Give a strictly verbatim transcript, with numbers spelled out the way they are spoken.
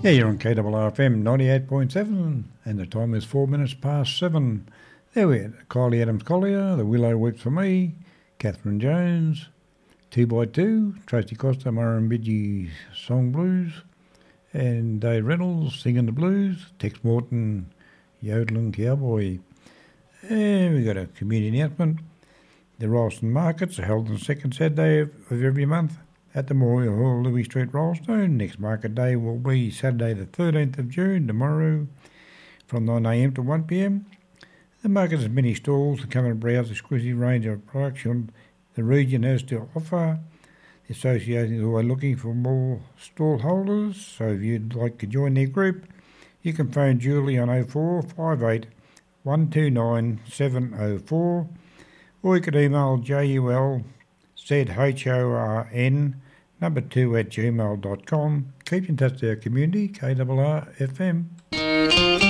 Yeah, you're on K R R F M ninety-eight point seven, and the time is four minutes past seven. There we are. Kylie Adams Collier, The Willow Weeps for Me, Catherine Jones, Two by Two, Tracy Costa, Murrumbidgee Song Blues, and Dave Reynolds Singing the Blues, Tex Morton, Yodeling Cowboy. And we got a community announcement. The Rolleston Markets are held on the second Saturday of, of every month at the Memorial Hall, Louis Street, Rolleston. Next market day will be Saturday the thirteenth of June, tomorrow, from nine a m to one p m. The market has many stalls to come and browse the exclusive range of products the region has to offer. The association is always looking for more stall holders, so if you'd like to join their group, you can phone Julie on oh four five eight one two nine seven oh four, or you could email J U L Z H O R N number two at gmail dot com. Keep in touch with our community, K R R F M.